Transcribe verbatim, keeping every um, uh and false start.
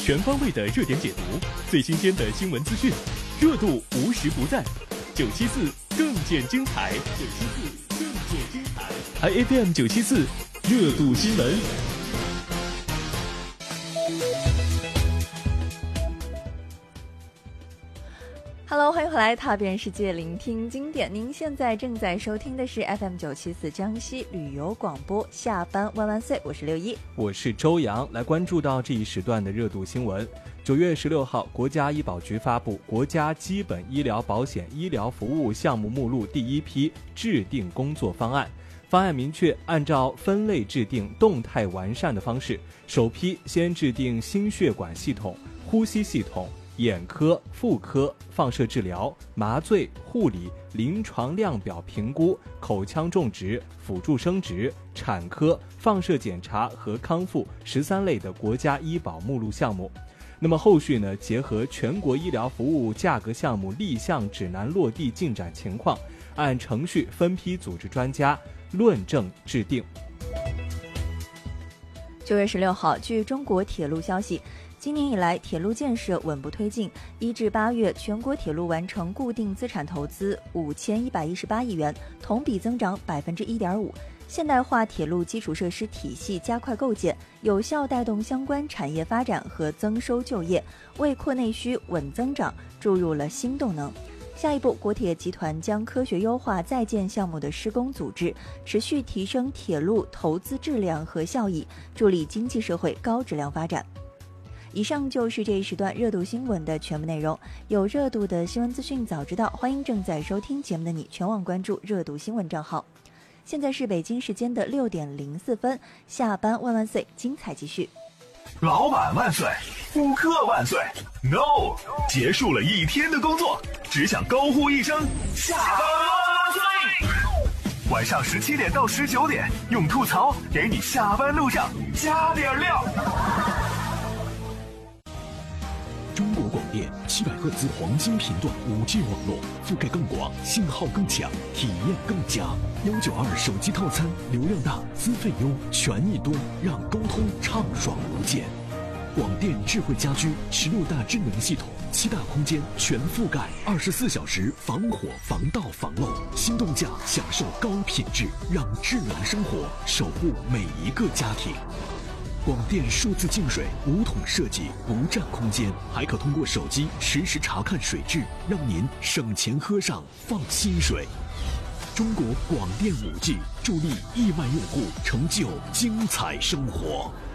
全方位的热点解读，最新鲜的新闻资讯，热度无时不在。九七四更见精彩，九七四更见精彩 ，I F M 九七四热度新闻。 Hello， 欢迎回来，踏遍世界，聆听经典。您现在正在收听的是 F M 九七四江西旅游广播。下班万万岁，我是六一， 我是周洋。来关注到这一时段的热度新闻。九月十六号，国家医保局发布《国家基本医疗保险医疗服务项目目录》第一批制定工作方案。方案明确，按照分类制定、动态完善的方式，首批先制定心血管系统、呼吸系统、眼科、妇科、放射治疗、麻醉、护理、临床量表评估、口腔种植、辅助生殖、产科、放射检查和康复十三类的国家医保目录项目。那么后续呢，结合全国医疗服务价格项目立项指南落地进展情况，按程序分批组织专家论证制定。 九月十六号，据中国铁路消息，今年以来，铁路建设稳步推进。一至八月，全国铁路完成固定资产投资五千一百一十八亿元，同比增长百分之一点五。现代化铁路基础设施体系加快构建，有效带动相关产业发展和增收就业，为扩内需、稳增长注入了新动能。下一步，国铁集团将科学优化在建项目的施工组织，持续提升铁路投资质量和效益，助力经济社会高质量发展。以上就是这一时段热度新闻的全部内容。有热度的新闻资讯早知道，欢迎正在收听节目的你全网关注热度新闻账号。现在是北京时间的六点零四分，下班万万岁，精彩继续。 老板万岁，顾客万岁 ，No， 结束了一天的工作，只想高呼一声下班万岁。晚上十七点到十九点，用吐槽给你下班路上加点料。 中国广电七百赫兹黄金频段 五 G 网络，覆盖更广，信号更强，体验更佳。一九二手机套餐，流量大，资费优，权益多，让沟通畅爽无间。广电智慧家居十六大智能系统，七大空间全覆盖，二十四小时防火、防盗、防漏。心动价享受高品质，让智能生活守护每一个家庭。广电数字净水无桶设计，不占空间，还可通过手机实时查看水质，让您省钱喝上放心水。中国广电 五 G 助力亿万用户成就精彩生活。